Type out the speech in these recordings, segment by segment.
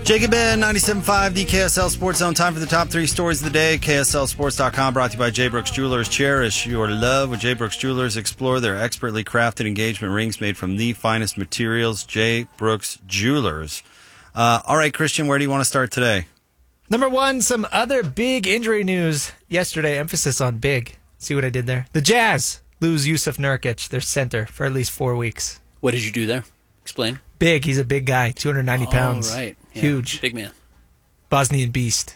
Jacob Ben, 97.5, the KSL Sports Zone. Time for the top three stories of the day. KSLSports.com, brought to you by J. Brooks Jewelers. Cherish your love with J. Brooks Jewelers. Explore their expertly crafted engagement rings made from the finest materials. J. Brooks Jewelers. All right, Christian, where do you want to start today? Number one, some other big injury news yesterday. Emphasis on big. See what I did there? The Jazz lose Yusuf Nurkic, their center, for at least 4 weeks. What did you do there? Explain. Big. He's a big guy, 290 pounds. Oh, right. Yeah. Huge. Big man. Bosnian beast.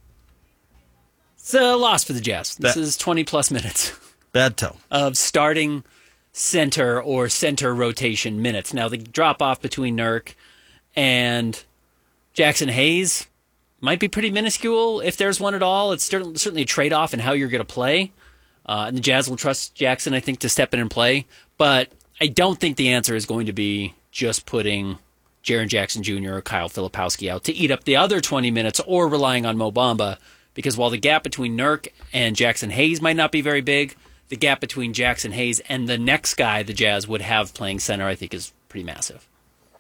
It's a loss for the Jazz. This is 20-plus minutes Bad toe. of starting center or center rotation minutes. Now, the drop-off between Nurk and Jackson Hayes might be pretty minuscule, if there's one at all. It's certainly a trade-off in how you're going to play. And the Jazz will trust Jackson, I think, to step in and play. But I don't think the answer is going to be just putting Jaren Jackson Jr. or Kyle Filipowski out to eat up the other 20 minutes or relying on Mo Bamba, because while the gap between Nurk and Jackson Hayes might not be very big, the gap between Jackson Hayes and the next guy the Jazz would have playing center, I think, is pretty massive.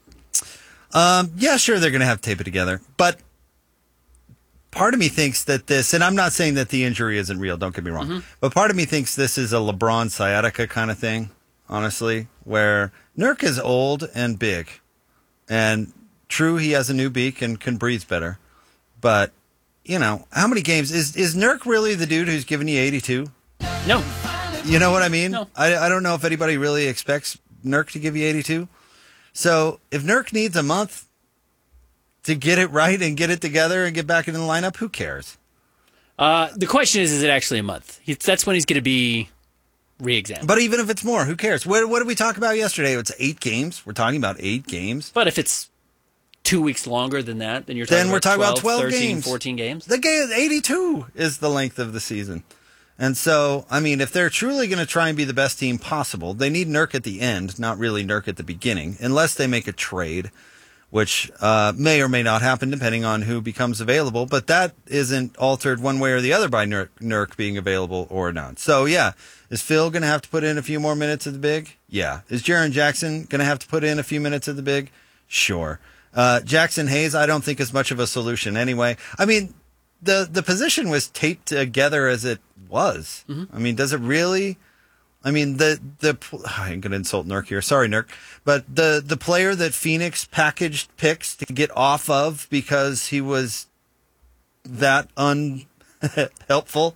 Yeah, sure, they're going to have to tape it together. But part of me thinks that this, and I'm not saying that the injury isn't real, don't get me wrong, but part of me thinks this is a LeBron sciatica kind of thing, honestly, where Nurk is old and big. And true, he has a new beak and can breathe better. But, you know, how many games? Is Nurk really the dude who's giving you 82? No. You know what I mean? No. I don't know if anybody really expects Nurk to give you 82. So if Nurk needs a month to get it right and get it together and get back into the lineup, who cares? The question is it actually a month? That's when he's going to be re-examined. But even if it's more, who cares? What did we talk about yesterday? It's 8 games. We're talking about 8 games. But if it's 2 weeks longer than that, then you're talking Then we're talking about 12 13, games. 14 games. The game 82 is the length of the season. And so, I mean, if they're truly going to try and be the best team possible, they need Nurk at the end, not really Nurk at the beginning, unless they make a trade, which may or may not happen depending on who becomes available. But that isn't altered one way or the other by Nurk being available or not. So, yeah, is Phil going to have to put in a few more minutes at the big? Yeah. Is Jaren Jackson going to have to put in a few minutes at the big? Sure. Jackson Hayes, I don't think is much of a solution anyway. I mean, the position was taped together as it was. Mm-hmm. I mean, does it really? I mean, I'm going to insult Nurk here. Sorry, Nurk. But the player that Phoenix packaged picks to get off of because he was that unhelpful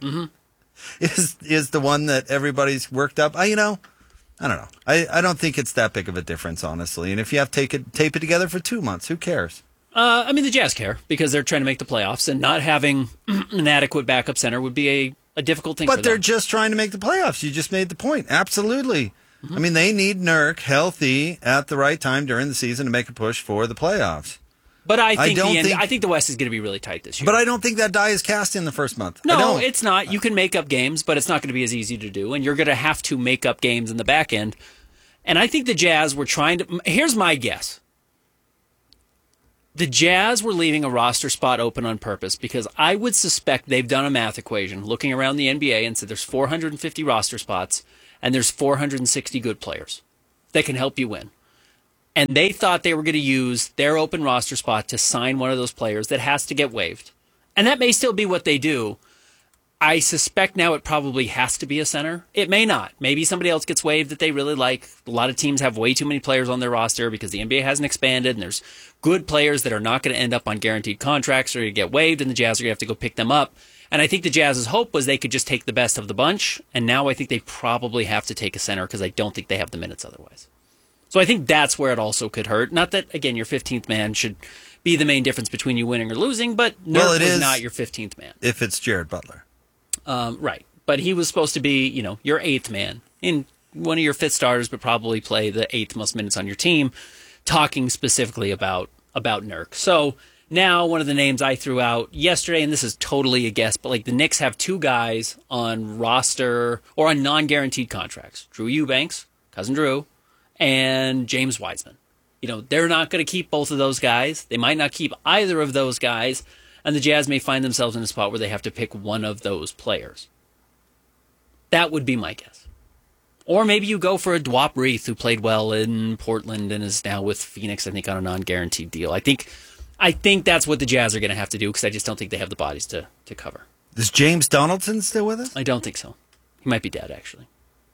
is the one that everybody's worked up. I don't know. I don't think it's that big of a difference, honestly. And if you have to tape it together for 2 months, who cares? I mean, the Jazz care because they're trying to make the playoffs, and not having an adequate backup center would be a difficult thing for them. But they're just trying to make the playoffs. You just made the point. Absolutely. I mean, they need Nurk healthy at the right time during the season to make a push for the playoffs. But I think the West is going to be really tight this year. But I don't think that die is cast in the first month. No, it's not. You can make up games, but it's not going to be as easy to do, and you're going to have to make up games in the back end. And I think the Jazz were trying to... Here's my guess. The Jazz were leaving a roster spot open on purpose because I would suspect they've done a math equation looking around the NBA and said there's 450 roster spots and there's 460 good players that can help you win. And they thought they were going to use their open roster spot to sign one of those players that has to get waived. And that may still be what they do. I suspect now it probably has to be a center. It may not. Maybe somebody else gets waived that they really like. A lot of teams have way too many players on their roster because the NBA hasn't expanded, and there's good players that are not going to end up on guaranteed contracts or get waived, and the Jazz are going to have to go pick them up. And I think the Jazz's hope was they could just take the best of the bunch, and now I think they probably have to take a center because I don't think they have the minutes otherwise. So I think that's where it also could hurt. Not that, again, your 15th man should be the main difference between you winning or losing, but Nurk is not your 15th man. If it's Jared Butler. Right. But he was supposed to be, your 8th man in one of your 5th starters, but probably play the 8th most minutes on your team, talking specifically about Nurk. So now one of the names I threw out yesterday, and this is totally a guess, but like the Knicks have 2 guys on roster or on non-guaranteed contracts. Drew Eubanks, cousin Drew, and James Wiseman. They're not going to keep both of those guys. They might not keep either of those guys. And the Jazz may find themselves in a spot where they have to pick one of those players. That would be my guess. Or maybe you go for a Dwop Reith, who played well in Portland and is now with Phoenix, I think, on a non-guaranteed deal. I think I think that's what the Jazz are going to have to do because I just don't think they have the bodies to cover. Is James Donaldson still with us? I don't think so. He might be dead, actually.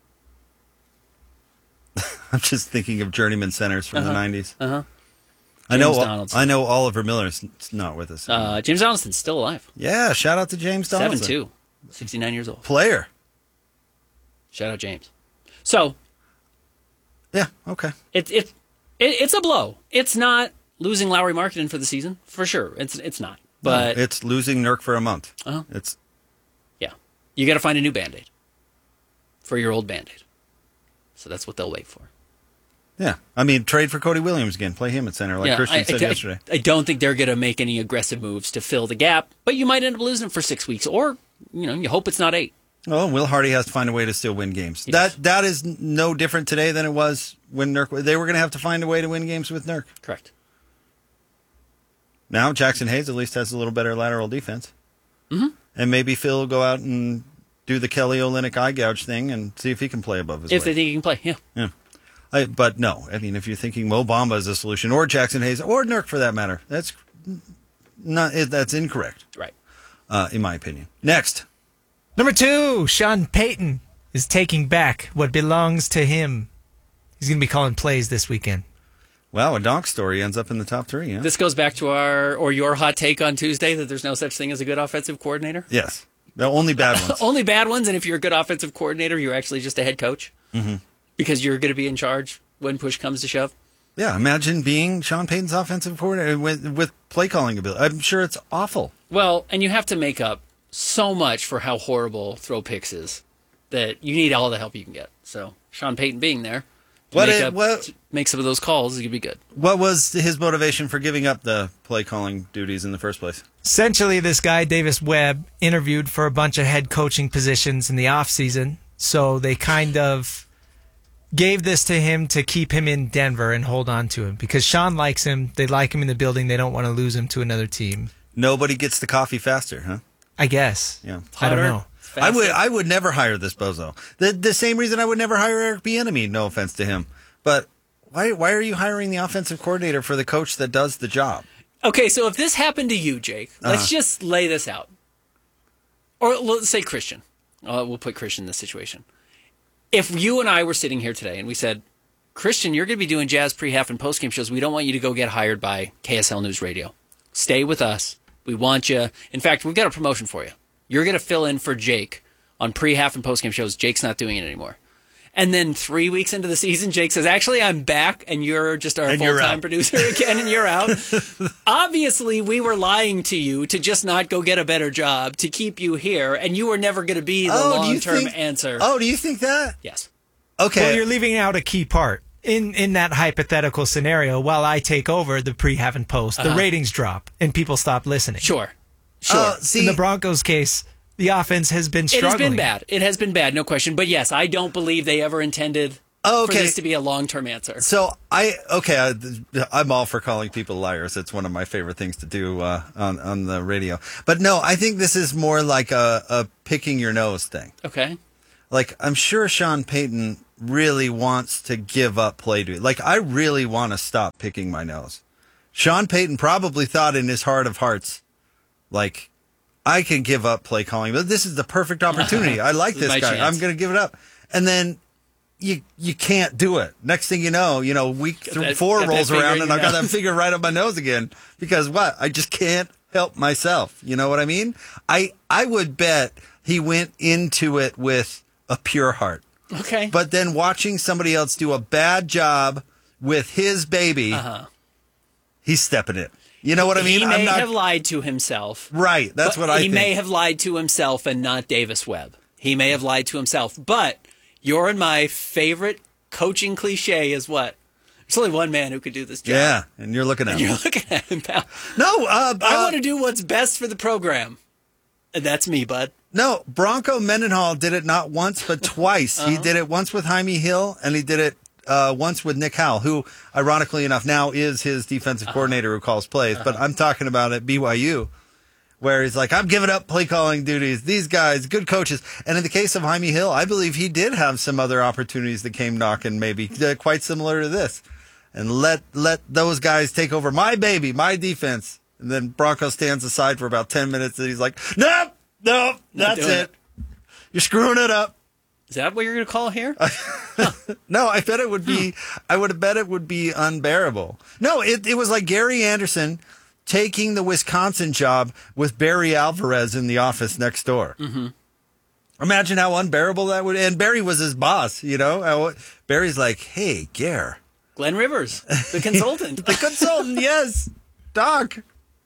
I'm just thinking of journeyman centers from the 90s. Uh-huh. I Donaldson. know Oliver Miller's not with us. James Donaldson's still alive. Yeah, shout out to James Donaldson. 7'2", 69 years old. Player. Shout out James. So Yeah, okay. it's a blow. It's not losing Lowry Markkanen for the season, for sure. It's not. But No, it's losing Nurk for a month. Uh-huh. It's yeah, you got to find a new Band-Aid for your old Band-Aid. So that's what they'll wait for. Yeah, I mean, trade for Cody Williams again. Play him at center, like Christian said yesterday. I don't think they're going to make any aggressive moves to fill the gap, but you might end up losing him for 6 weeks, or you hope it's not 8. Well, Will Hardy has to find a way to still win games. Yes. That is no different today than it was when Nurk. They were going to have to find a way to win games with Nurk. Correct. Now Jackson Hayes at least has a little better lateral defense, and maybe Phil will go out and do the Kelly Olynyk eye gouge thing and see if he can play above his If weight. they think he can play, yeah. Yeah. But no, I mean, if you're thinking Mo Bamba is a solution, or Jackson Hayes, or Nurk for that matter, that's incorrect, Right. in my opinion. Next, Number 2, Sean Payton is taking back what belongs to him. He's going to be calling plays this weekend. wow, a donk story ends up in the top 3. Yeah. This goes back to your hot take on Tuesday that there's no such thing as a good offensive coordinator. Yes, the only bad ones. Only bad ones, and if you're a good offensive coordinator, you're actually just a head coach because you're going to be in charge when push comes to shove. Yeah, imagine being Sean Payton's offensive coordinator with play calling ability. I'm sure it's awful. Well, and you have to make up so much for how horrible throw picks is that you need all the help you can get. So Sean Payton being there to make some of those calls is going to be good. What was his motivation for giving up the play calling duties in the first place? Essentially, this guy, Davis Webb, interviewed for a bunch of head coaching positions in the offseason. So they kind of gave this to him to keep him in Denver and hold on to him. Because Sean likes him. They like him in the building. They don't want to lose him to another team. Nobody gets the coffee faster, huh? I guess. Yeah. I don't know. I would never hire this bozo. The same reason I would never hire Eric Bieniemy. No offense to him, but why are you hiring the offensive coordinator for the coach that does the job? Okay, so if this happened to you, Jake, let's just lay this out. Or let's say Christian. We'll put Christian in this situation. If you and I were sitting here today and we said, Christian, you're going to be doing Jazz pre-half and post-game shows. We don't want you to go get hired by KSL News Radio. Stay with us. We want you. In fact, we've got a promotion for you. You're going to fill in for Jake on pre-half and post-game shows. Jake's not doing it anymore. And then 3 weeks into the season, Jake says, actually, I'm back, and you're just our full-time producer again, and you're out. Obviously, we were lying to you to just not go get a better job, to keep you here, and you were never going to be the long-term answer. Oh, do you think that? Yes. Okay. Well, you're leaving out a key part. In that hypothetical scenario, while I take over the pre-half and post, the ratings drop, and people stop listening. Sure. In the Broncos case, the offense has been struggling. It has been bad. It has been bad, no question. But yes, I don't believe they ever intended for this to be a long-term answer. So I'm all for calling people liars. It's one of my favorite things to do on the radio. But no, I think this is more like a picking your nose thing. Okay. Like, I'm sure Sean Payton really wants to give up play duty. Like, I really want to stop picking my nose. Sean Payton probably thought in his heart of hearts, like, I can give up play calling, but this is the perfect opportunity. I like this guy. Chance. I'm going to give it up. And then you can't do it. Next thing you know, week 4 rolls around and I got that finger right up my nose again because what? I just can't help myself. You know what I mean? I would bet he went into it with a pure heart. Okay. But then watching somebody else do a bad job with his baby, he's stepping in. You know what I mean? He may have lied to himself. Right. That's what I think. He may have lied to himself and not Davis Webb. He may have lied to himself. But your and my favorite coaching cliche is what? There's only one man who could do this job. Yeah, and you're looking at him. You're looking at him, pal. No, I want to do what's best for the program. And that's me, bud. No, Bronco Mendenhall did it not once but twice. He did it once with Jaime Hill, and he did it once with Nick Howell, who, ironically enough, now is his defensive coordinator who calls plays. But I'm talking about at BYU, where he's like, I'm giving up play calling duties. These guys, good coaches. And in the case of Jaime Hill, I believe he did have some other opportunities that came knocking, maybe quite similar to this. and let those guys take over my baby, my defense. And then Bronco stands aside for about 10 minutes, and he's like, nope, that's it. You're screwing it up. Is that what you're going to call here? No, I bet it would be. I would have bet it would be unbearable. No, it was like Gary Anderson taking the Wisconsin job with Barry Alvarez in the office next door. Mm-hmm. Imagine how unbearable that would. And Barry was his boss. Barry's like, hey, Gare. Glenn Rivers, the consultant. The consultant, yes, Doc.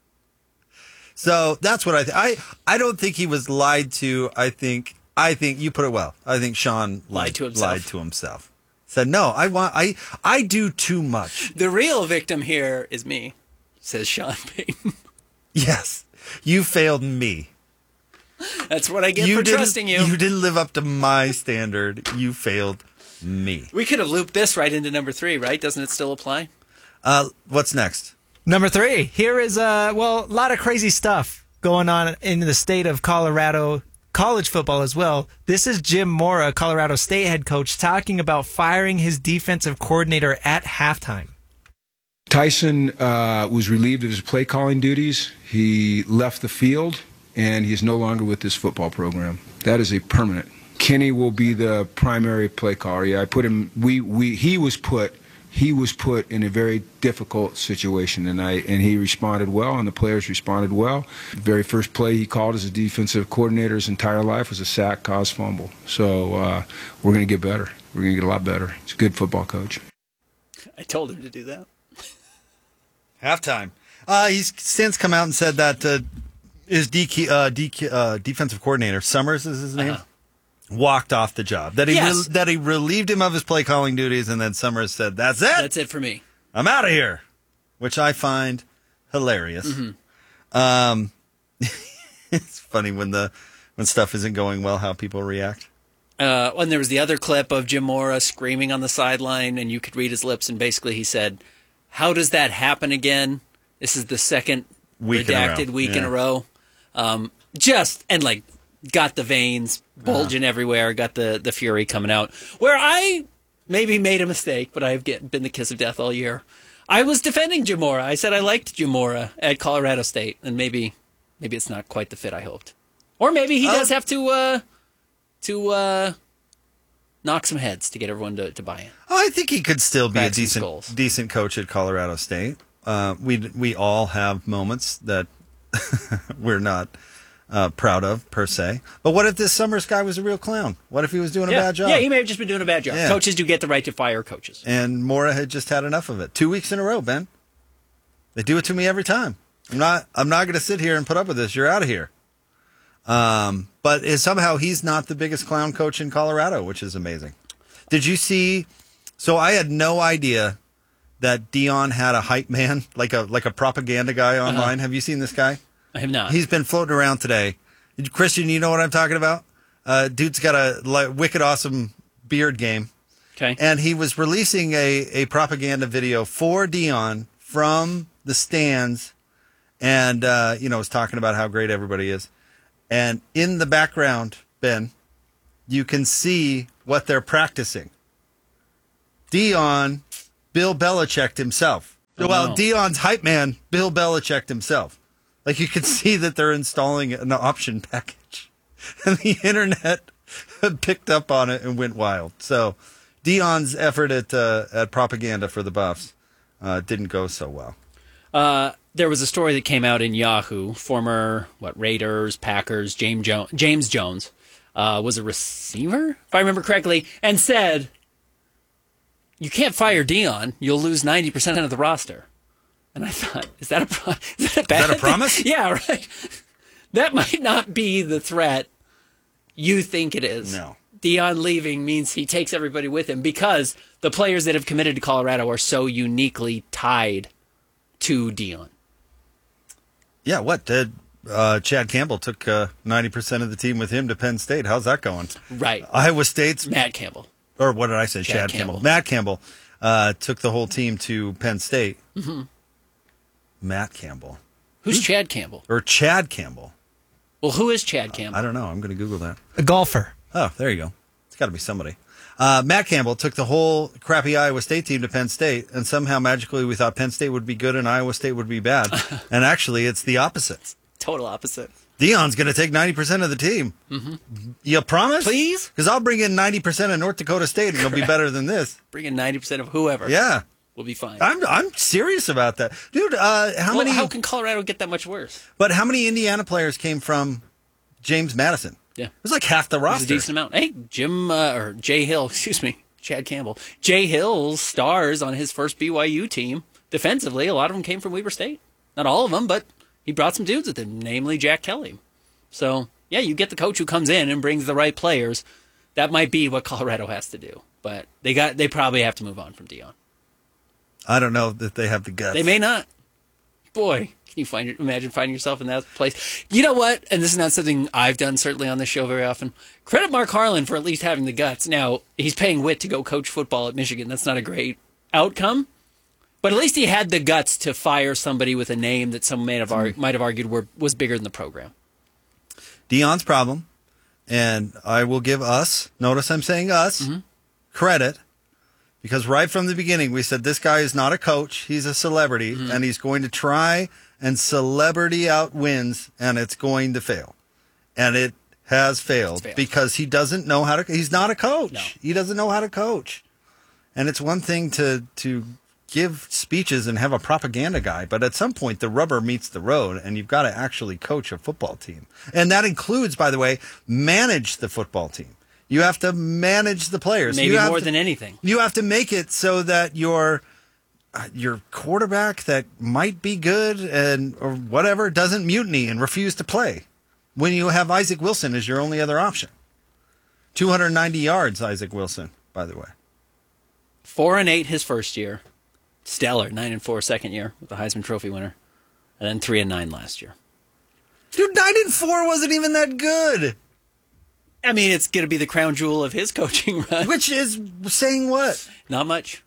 So that's what I don't think he was lied to. I think you put it well. I think Sean lied to himself. Said, no, I do too much. The real victim here is me, says Sean Payton. Yes. You failed me. That's what I get for trusting you. You didn't live up to my standard. You failed me. We could have looped this right into number 3, right? Doesn't it still apply? What's next? Number 3. Here is a lot of crazy stuff going on in the state of Colorado, college football as well. This is Jim Mora, Colorado State head coach, talking about firing his defensive coordinator at halftime. Tyson was relieved of his play calling duties. He left the field, and he is no longer with this football program. That is a permanent. Kenny will be the primary play caller. Yeah, I put him. He was put in a very difficult situation tonight, and he responded well, and the players responded well. The very first play he called as a defensive coordinator his entire life was a sack, caused fumble. So we're going to get better. We're going to get a lot better. He's a good football coach. I told him to do that. Halftime. He's since come out and said that his defensive coordinator, Summers is his name, walked off the job. That he relieved him of his play calling duties, and then Summers said, "That's it. That's it for me. I'm out of here," which I find hilarious. Mm-hmm. It's funny when stuff isn't going well, how people react. And there was the other clip of Jim Mora screaming on the sideline, and you could read his lips, and basically he said, "How does that happen again? This is the second redacted week in a row." Got the veins bulging everywhere, got the fury coming out. Where I maybe made a mistake, but I've been the kiss of death all year. I was defending Jim Mora. I said I liked Jim Mora at Colorado State, and maybe it's not quite the fit I hoped. Or maybe he does have to knock some heads to get everyone to buy in. Oh, I think he could still be a decent coach at Colorado State. We all have moments that we're not proud of, per se. But what if this Summers guy was a real clown? What if he was doing a bad job? Yeah, he may have just been doing a bad job. Yeah. Coaches do get the right to fire coaches. And Mora had just had enough of it. 2 weeks in a row, Ben. They do it to me every time. I'm not going to sit here and put up with this. You're out of here. But somehow he's not the biggest clown coach in Colorado, which is amazing. Did you see? So I had no idea that Dion had a hype man, like a propaganda guy online. Have you seen this guy? I have not. He's been floating around today. Christian, you know what I'm talking about? Dude's got a wicked awesome beard game. Okay. And he was releasing a propaganda video for Dion from the stands, and was talking about how great everybody is. And in the background, Ben, you can see what they're practicing. Dion, Bill Belichick himself. Dion's hype man, Bill Belichick himself. Like, you can see that they're installing an option package. And the internet picked up on it and went wild. So Dion's effort at propaganda for the Buffs didn't go so well. There was a story that came out in Yahoo. Former Raiders, Packers, James Jones was a receiver, if I remember correctly, and said, "You can't fire Dion. You'll lose 90% of the roster." And I thought, is that a promise? Yeah, right. That might not be the threat you think it is. No. Dion leaving means he takes everybody with him because the players that have committed to Colorado are so uniquely tied to Dion. Yeah, what? Chad Campbell took 90% of the team with him to Penn State. How's that going? Right. Iowa State's... Matt Campbell. Or what did I say? Chad Campbell. Matt Campbell took the whole team to Penn State. Mm-hmm. Matt Campbell. Who's Chad Campbell? Or Chad Campbell. Well, who is Chad Campbell? I don't know. I'm going to Google that. A golfer. Oh, there you go. It's got to be somebody. Matt Campbell took the whole crappy Iowa State team to Penn State, and somehow magically we thought Penn State would be good and Iowa State would be bad. And actually, it's the opposite. Total opposite. Deion's going to take 90% of the team. Mm-hmm. You promise? Please? Because I'll bring in 90% of North Dakota State, and it'll be better than this. Bring in 90% of whoever. Yeah. We'll be fine. I'm serious about that. Dude, how can Colorado get that much worse? But how many Indiana players came from James Madison? Yeah. It was like half the roster. It was a decent amount. Hey, Jay Hill, Chad Campbell. Jay Hill stars on his first BYU team. Defensively, a lot of them came from Weber State. Not all of them, but he brought some dudes with him, namely Jack Kelly. So, yeah, you get the coach who comes in and brings the right players. That might be what Colorado has to do. But they probably have to move on from Deion. I don't know that they have the guts. They may not. Boy, can you imagine finding yourself in that place? You know what? And this is not something I've done, certainly on this show very often. Credit Mark Harlan for at least having the guts. Now, he's paying Witt to go coach football at Michigan. That's not a great outcome. But at least he had the guts to fire somebody with a name that some might have argued was bigger than the program. Deion's problem, and I will give us, notice I'm saying us, credit. Because right from the beginning, we said this guy is not a coach. He's a celebrity, and he's going to try and celebrity out wins, and it's going to fail. And it has failed because he doesn't know how to. He's not a coach. No. He doesn't know how to coach. And it's one thing to give speeches and have a propaganda guy, but at some point the rubber meets the road, and you've got to actually coach a football team. And that includes, by the way, manage the football team. You have to manage the players. Maybe more than anything. You have to make it so that your quarterback that might be good or whatever doesn't mutiny and refuse to play when you have Isaac Wilson as your only other option. 290 yards, Isaac Wilson, by the way. 4-8 his first year. Stellar. 9-4 second year with the Heisman Trophy winner. And then 3-9 last year. Dude, 9-4 wasn't even that good. I mean, it's going to be the crown jewel of his coaching run. Which is saying what? Not much.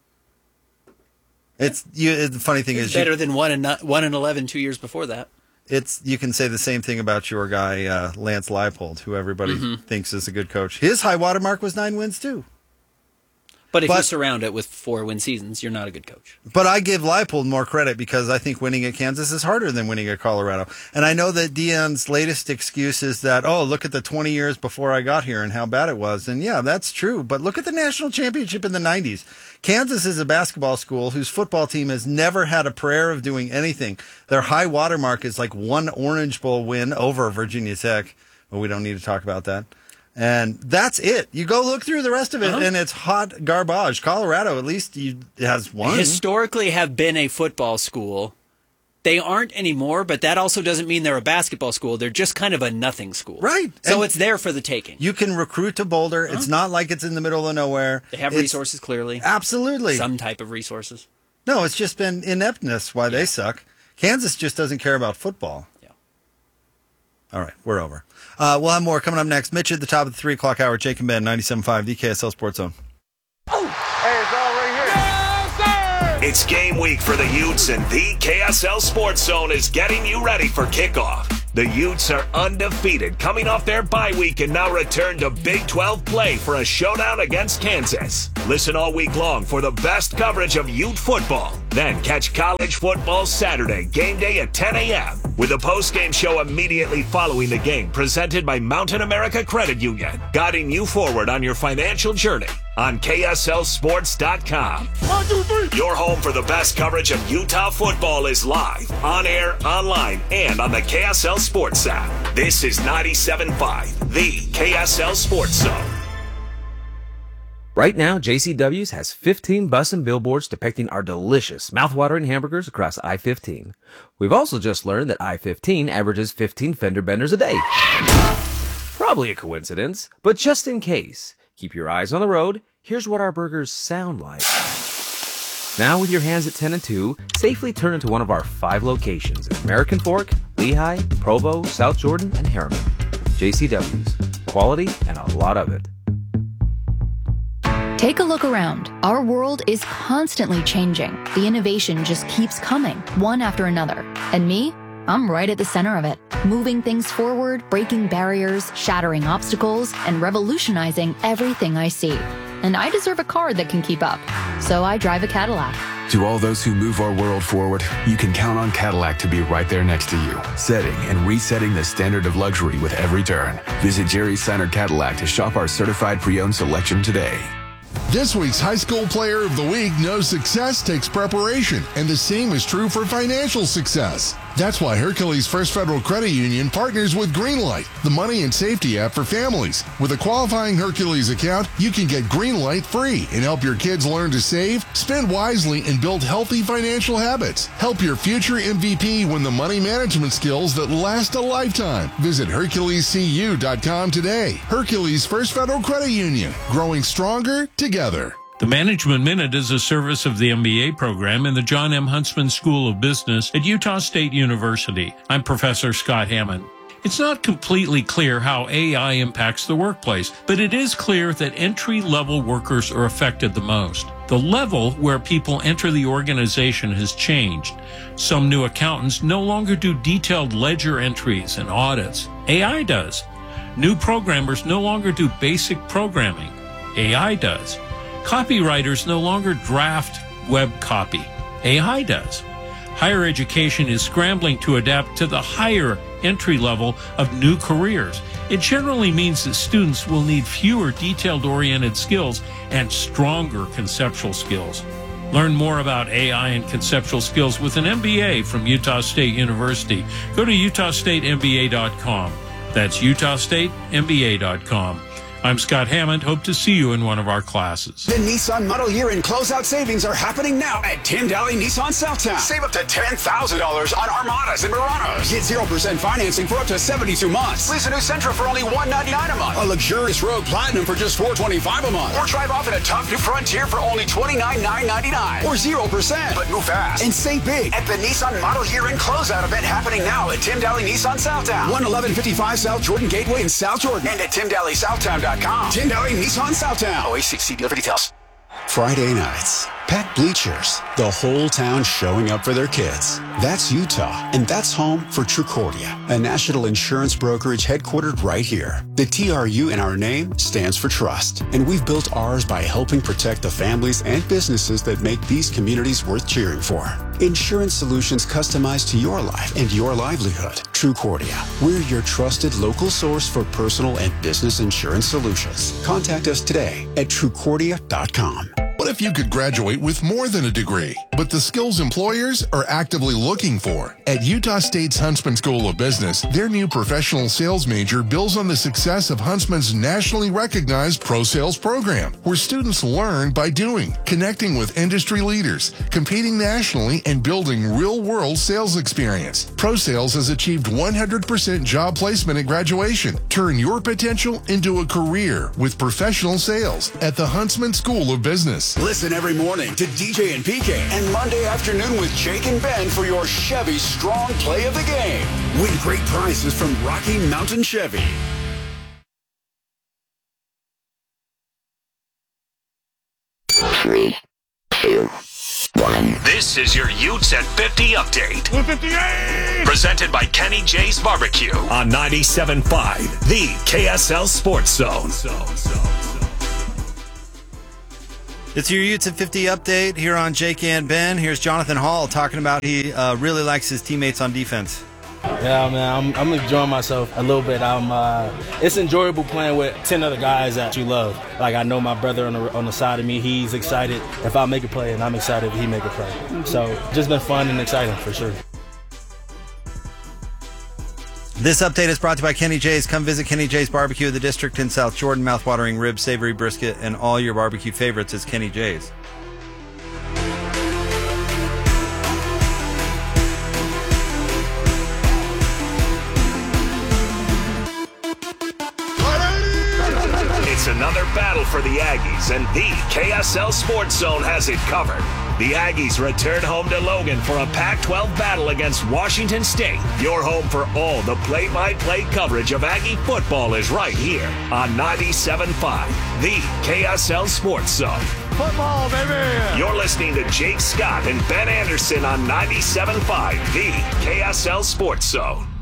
The funny thing is better than 1-11 2 years before that. You can say the same thing about your guy Lance Leipold, who everybody thinks is a good coach. His high water mark was 9 wins too. But if you surround it with 4-win seasons, you're not a good coach. But I give Leipold more credit because I think winning at Kansas is harder than winning at Colorado. And I know that Deion's latest excuse is that, look at the 20 years before I got here and how bad it was. And yeah, that's true. But look at the national championship in the 90s. Kansas is a basketball school whose football team has never had a prayer of doing anything. Their high water mark is like one Orange Bowl win over Virginia Tech. But we don't need to talk about that. And that's it. You go look through the rest of it, and it's hot garbage. Colorado, at least, has one. Historically have been a football school. They aren't anymore, but that also doesn't mean they're a basketball school. They're just kind of a nothing school. Right. So it's there for the taking. You can recruit to Boulder. It's not like it's in the middle of nowhere. They have resources, clearly. Absolutely. Some type of resources. No, it's just been ineptness why they suck. Kansas just doesn't care about football. Yeah. All right, we're over. We'll have more coming up next. Mitch at the top of the 3 o'clock hour. Jake and Ben, 97.5, the KSL Sports Zone. Hey, it's all right here. Yes, sir! It's game week for the Utes, and the KSL Sports Zone is getting you ready for kickoff. The Utes are undefeated, coming off their bye week and now return to Big 12 play for a showdown against Kansas. Listen all week long for the best coverage of Ute football. Then catch college football Saturday, game day at 10 a.m. with a post-game show immediately following the game presented by Mountain America Credit Union, guiding you forward on your financial journey on KSLSports.com. 1, 2, 3. Your home for the best coverage of Utah football is live, on air, online, and on the KSL Sports app. This is 97.5, the KSL Sports Zone. Right now, JCW's has 15 bus and billboards depicting our delicious, mouthwatering hamburgers across I-15. We've also just learned that I-15 averages 15 fender benders a day. Probably a coincidence, but just in case, keep your eyes on the road. Here's what our burgers sound like. Now with your hands at 10 and 2, safely turn into one of our 5 locations in American Fork, Lehigh, Provo, South Jordan, and Harriman. JCW's. Quality and a lot of it. Take a look around. Our world is constantly changing. The innovation just keeps coming, one after another. And me? I'm right at the center of it, moving things forward, breaking barriers, shattering obstacles, and revolutionizing everything I see. and I deserve a car that can keep up. So I drive a Cadillac. To all those who move our world forward, you can count on Cadillac to be right there next to you, setting and resetting the standard of luxury with every turn. Visit Jerry Seiner Cadillac to shop our certified pre-owned selection today. This week's High School Player of the Week knows success takes preparation, and the same is true for financial success. That's why Hercules First Federal Credit Union partners with Greenlight, the money and safety app for families. With a qualifying Hercules account, you can get Greenlight free and help your kids learn to save, spend wisely, and build healthy financial habits. Help your future MVP win the money management skills that last a lifetime. Visit HerculesCU.com today. Hercules First Federal Credit Union, growing stronger together. The Management Minute is a service of the MBA program in the John M. Huntsman School of Business at Utah State University. I'm Professor Scott Hammond. It's not completely clear how AI impacts the workplace, but it is clear that entry-level workers are affected the most. The level where people enter the organization has changed. Some new accountants no longer do detailed ledger entries and audits. AI does. New programmers no longer do basic programming. AI does. Copywriters no longer draft web copy. AI does. Higher education is scrambling to adapt to the higher entry level of new careers. It generally means that students will need fewer detailed-oriented skills and stronger conceptual skills. Learn more about AI and conceptual skills with an MBA from Utah State University. Go to utahstatemba.com. That's utahstatemba.com. I'm Scott Hammond. Hope to see you in one of our classes. The Nissan Model Year and closeout savings are happening now at Tyndale Nissan Southtown. Save up to $10,000 on Armadas and Muranos. Get 0% financing for up to 72 months. Lease a new Sentra for only $199 a month. A luxurious Rogue Platinum for just $425 a month. Or drive off in a tough new Frontier for only $29,999. Or 0%. But move fast and save big at the Nissan Model Year and closeout event happening now at Tyndale Nissan Southtown. 11155 South Jordan Gateway in South Jordan. And at TyndaleSouthtown.com. Tyndale Nissan Southtown. OHCC dealer for details. Friday nights, packed bleachers, the whole town showing up for their kids. That's Utah, and that's home for Trucordia, a national insurance brokerage headquartered right here. The TRU in our name stands for trust, and we've built ours by helping protect the families and businesses that make these communities worth cheering for. Insurance solutions customized to your life and your livelihood. Trucordia, we're your trusted local source for personal and business insurance solutions. Contact us today at Trucordia.com. What if you could graduate with more than a degree, but the skills employers are actively looking for? At Utah State's Huntsman School of Business, their new professional sales major builds on the success of Huntsman's nationally recognized Pro Sales program, where students learn by doing, connecting with industry leaders, competing nationally, and building real-world sales experience. Pro Sales has achieved 100% job placement at graduation. Turn your potential into a career with professional sales at the Huntsman School of Business. Listen every morning to DJ and PK and Monday afternoon with Jake and Ben for your Chevy Strong Play of the Game. Win great prizes from Rocky Mountain Chevy. Three, two, one. This is your Utes at 50 update. 58! Presented by Kenny J's Barbecue on 97.5, the KSL Sports Zone. It's your Utes at 50 update here on Jake and Ben. Here's Jonathan Hall talking about he really likes his teammates on defense. Yeah, man, I'm enjoying myself a little bit. It's enjoyable playing with 10 other guys that you love. Like, I know my brother on the side of me. He's excited if I make a play, and I'm excited if he make a play. So, just been fun and exciting for sure. This update is brought to you by Kenny J's. Come visit Kenny J's Barbecue, the district in South Jordan. Mouth-watering ribs, savory brisket, and all your barbecue favorites is Kenny J's. It's another battle for the Aggies, and the KSL Sports Zone has it covered. The Aggies return home to Logan for a Pac-12 battle against Washington State. Your home for all the play-by-play coverage of Aggie football is right here on 97.5, the KSL Sports Zone. Football, baby! You're listening to Jake Scott and Ben Anderson on 97.5, the KSL Sports Zone.